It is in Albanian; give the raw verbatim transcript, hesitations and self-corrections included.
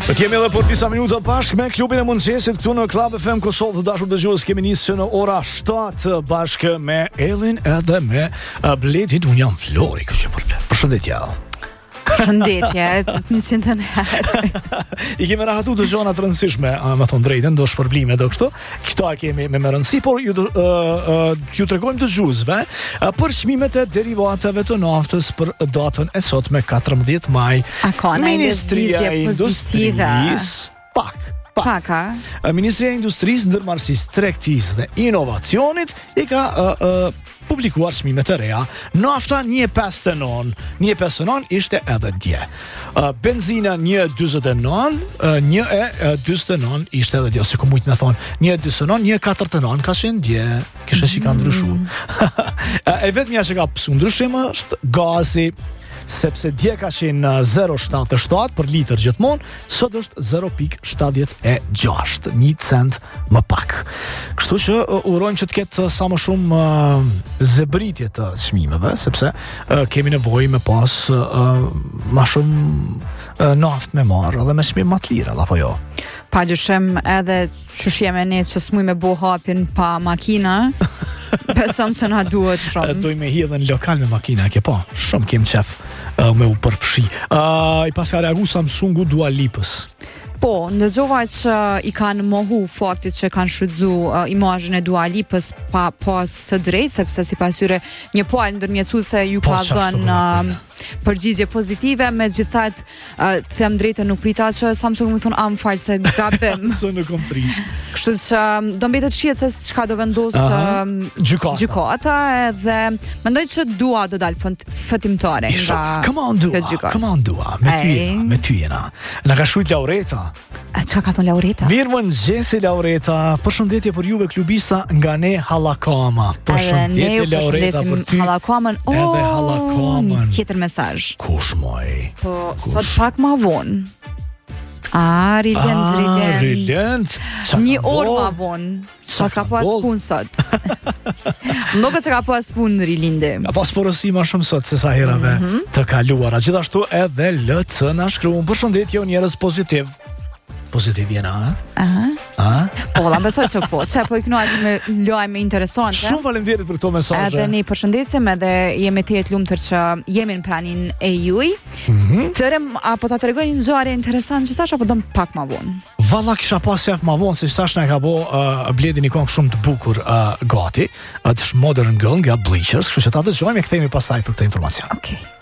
Po jemi edhe për disa minuta bashkë me klubin e mëngjesit këtu në Club F M Kosovë. Të dashur dëgjues, kemi nisur në ora shtatë bashkë me Ellin edhe me Bledin. Unë jam Flori, kështu për Bledin. Përshëndetje. Përshëndetje, njëqind herë. I kemi rahatu të gjona të rëndësishme, më thonë drejtën, do shpërblime do kështu. Këto kemi me më rëndësi, por ju, uh, uh, ju tregojmë dëgjuesve uh, për çmimet e derivateve të naftës për datën e sotme katërmbëdhjetë maj. A ka në Ministria e Industrisë, pak. Pak. Paka. Ministria e Industrisë, Ndërmarrësisë, Tregtisë dhe Inovacionit i ka uh, uh, publikuar çmimet e reja. Nafta një e pesëdhjetë e nëntë, një e pesëdhjetë e nëntë ishte edhe dje. Uh, benzina një e dyzet e nëntë, uh, një e dyzet e nëntë ishte edhe dje, ose ku mujt me thonë, një e dyzet e nëntë, një e katërdhjetë e nëntë ka qenë dje, kishe që ka ndryshu. E vetëmja që ka pësu ndryshim është gazi, sepse dje ka qenë zero virgulë shtatëdhjetë e shtatë për litër gjithmonë, sot është zero virgulë shtatëdhjetë e gjashtë, një cent më pak. Kështu që uh, urojmë që të ketë sa më shumë uh, zebritje të çmimeve, sepse uh, kemi nevojë me pas uh, më shumë uh, naftë me marrë dhe me çmim më të lirë, apo jo? Pa dyshim edhe që shjeme ne që s'muj me bo hapin pa makina, besëm që na duhet shumë. Doj me hi edhe në lokal me makina, ke pa, shumë kem qef uh, me u përfshi. Uh, I pas ka reagu Samsungu Dua Lipës. Po, ndëgjova që i kanë mohu faktit që kanë shfrytzu uh, imazhin e Dua Lipës pa pas të drejtë, sepse sipas tyre një palë ndërmjetësuese ju Po, ka dhënë uh, përgjigje pozitive, megjithatë uh, them drejtën nuk prita që Samsung më thon am fal se gabim. Sa nuk kom prit. Kështu që do mbetet shihet se çka do vendos uh, gjykata. gjykata edhe mendoj që Dua do dal fatimtare nga. Come on Dua, come on Dua, me ty jena, me ty jena. Na ka shujt Laureta. A qa ka thonë Laureta? Mirë mëngjesi Laureta, përshëndetje për juve klubista nga ne Hallakama. Përshëndetje Laureta për ty. Hallakamën. Oh, edhe Hallakamën. Një tjetër mesazh. Kush moj? Po, sot pak ma vonë. A, rilend, ah, rilend. Rilend. Një orë ma vonë. Pas ka pas punë sot. Ndoka që ka pas punë rilinde. Ka pas porosi ma shumë sot se sa herave mm -hmm. të kaluara. Gjithashtu edhe L C na shkruan përshëndetje o njerëz pozitiv. Pozitiv jena, a? Aha. A? Po, la besoj që po. Që po i kënaqem me lajme interesante. Shumë faleminderit për këto mesazhe. Edhe ne përshëndesim edhe jemi të jetë lumtur që jemi në pranin e juj. Mhm. Tërem apo ta tregoj një ngjarje interesante që tash apo dëm pak më vonë. Valla kisha pas jaf më vonë, se tash na ka bo uh, Bledi një këngë shumë të bukur uh, gati. Është Modern Girl nga Bleachers, kështu që ta dëgjojmë e kthehemi pastaj për këtë informacion. Okej. Okay.